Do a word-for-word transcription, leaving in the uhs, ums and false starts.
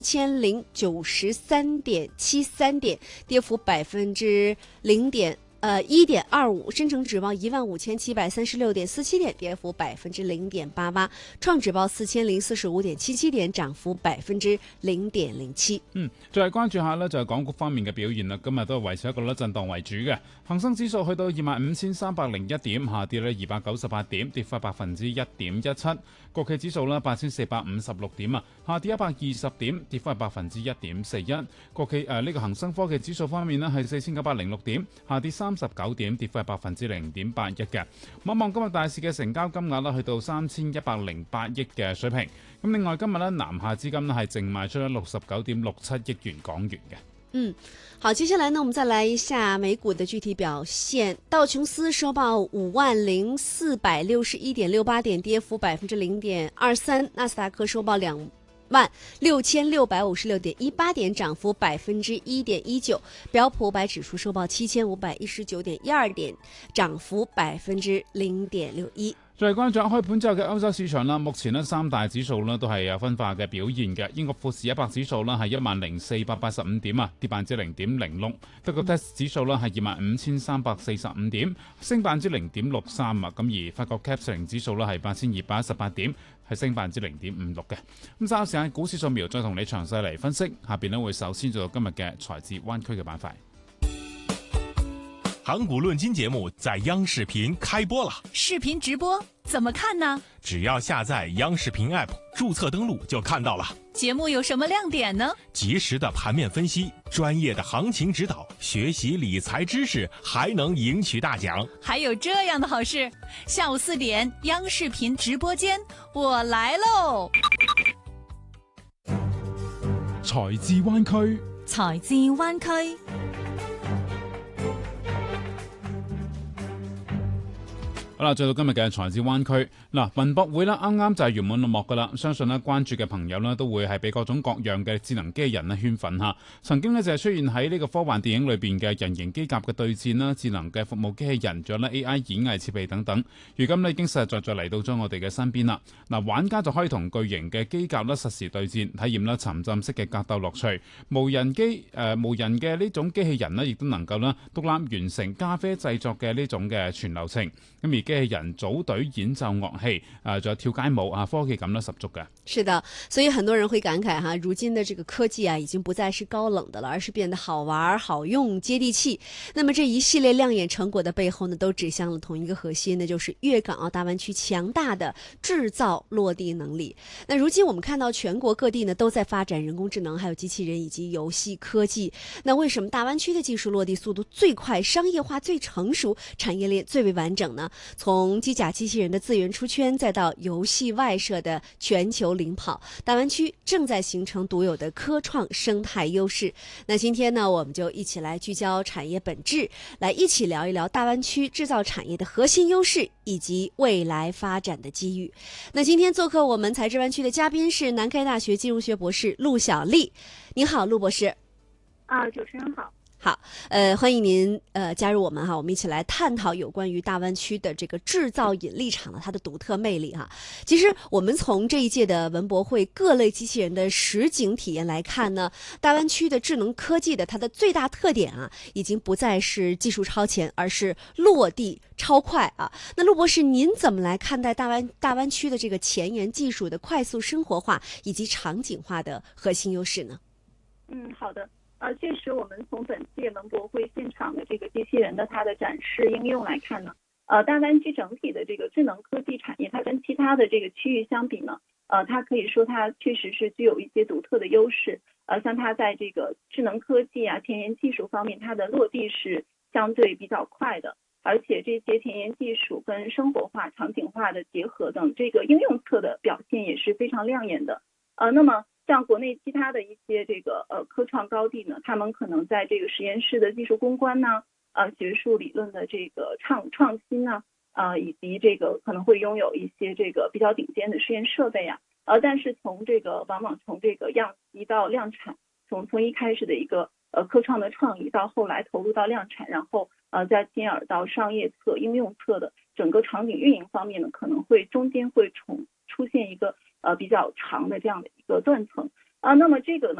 千零九十三点七三点，跌幅百分之零点呃一点二五。深成指报一万五千七百三十六点四七点，跌幅百分之零點八八。創指報四千零四十五點七七點，漲幅百分之零點零七。 嗯，再關注下呢，就係港股方面嘅表現啦。今日都係維持一個咧震盪為主嘅，恒生指數去到二萬五千三百零一點，下跌咧二百九十八點，跌幅百分之一點一七。國企指數咧八千四百五十六點啊，下跌一百二十點，跌幅係百分之一點四一。國企誒呢個恒生科技指數方面咧係四千九百零六點，下跌三十九點，跌幅係百分之零點八一嘅。望望今日大市嘅成交金額啦，去到三千一百零八億嘅水平。咁另外今日咧南下資金咧係淨賣出咗六十九點六七億元港元嘅。 嗯，好，接下來呢，我們再來一下美股的具體表現。道瓊斯收報五萬零四百六十一點六八點，跌幅百分之零點二三。納斯達克收報兩萬六千六百五十六點一八點，漲幅百分之一點一九。標普五百指數收報七千五百一十九點一二點，漲幅百分之零點六一。 再關注開盤之後嘅歐洲市場啦，目前呢三大指數呢都係有分化嘅表現嘅。英國富時一百指數呢係一萬零四百八十五點啊，跌百分之零點零六。德國 D A X 指數呢係二萬五千三百四十五點，升百分之零點六三啊。咁而法國 C A C 四零指數呢係八千二百一十八點，係升百分之零點五六嘅。咁稍後時間股市掃描再同你詳細嚟分析。下邊呢會首先做到今日嘅財智灣區嘅板塊。 港股論金節目在央視頻開播了， 視頻直播怎麼看呢？ 只要下載央視頻 App， 註冊登錄就看到了。 節目有什麼亮點呢？ 及時的盤面分析，專業的行情指導，學習理財知識，還能贏取大獎。 還有這樣的好事，下午四點央視頻直播間，我來嘍！ 財智灣區， 財智灣區。 好啦，再到今日嘅財智灣區嗱，文博會啦，啱啱就係圓滿落幕噶啦。相信咧關注嘅朋友咧都會係俾各種各樣嘅智能機器人咧圈粉吓。曾經咧就係出現喺呢個科幻電影裏邊嘅人形機甲嘅對戰啦，智能嘅服務機器人，仲有咧 A I 演藝設備等等。如今咧已經實實在在嚟到咗我哋嘅身邊啦。嗱，玩家就可以同巨型嘅機甲咧實時對戰，體驗啦沉浸式嘅格鬥樂趣。無人機誒、呃、無人嘅呢種機器人咧，亦都能夠咧獨立完成咖啡製作嘅呢種嘅全流程。咁而機器人組隊演奏樂器，誒、呃，仲有跳街舞啊，科技感都十足嘅。 是的，所以很多人會感慨哈，如今的這個科技啊，已經不再是高冷的了，而是變得好玩、好用、接地氣。那麼這一系列亮眼成果的背後呢，都指向了同一個核心，那就是粵港澳大灣區強大的製造落地能力。那如今我們看到全國各地呢，都在發展人工智能，還有機器人以及遊戲科技。那為什麼大灣區的技術落地速度最快、商業化最成熟、產業鏈最為完整呢？從機甲機器人的資源出圈，再到遊戲外設的全球領跑，大灣區正在形成獨有的科創生態優勢。那今天呢，我們就一起來聚焦產業本質，來一起聊一聊大灣區製造產業的核心優勢以及未來發展的機遇。那今天做客我們財智灣區的嘉賓是南開大學金融學博士陸小麗。你好，陸博士。 啊，主持人好。 好，呃，歡迎您呃加入我們哈，我們一起來探討有關於大灣區的這個製造引力場的它的獨特魅力哈。其實我們從這一屆的文博會各類機器人的實景體驗來看呢，大灣區的智能科技的它的最大特點啊，已經不再是技術超前，而是落地超快啊。那陸博士，您怎麼來看待大灣大灣區的這個前沿技術的快速生活化以及場景化的核心優勢呢？ 嗯，好的。呃，確實，我們從本屆文博會現場的這個機器人的它的展示應用來看呢，呃，大灣區整體的這個智能科技產業，它跟其他的這個區域相比呢，呃，它可以說它確實是具有一些獨特的優勢。呃，像它在這個智能科技啊、前沿技術方面，它的落地是相對比較快的，而且這些前沿技術跟生活化、場景化的結合等，這個應用側的表現也是非常亮眼的。呃，那麼像國內其他的一些這個呃科創高地呢，他們可能在這個實驗室的技術攻關呢，呃學術理論的這個創創新呢，呃以及這個可能會擁有一些這個比較頂尖的實驗設備啊，呃但是從這個往往從這個樣機到量產，從從一開始的一個呃科創的創意到後來投入到量產，然後呃再進而到商業側、應用側的整個場景運營方面呢，可能會中間會重出現一個呃比較長的這樣的一個斷層。 啊，那么这个呢？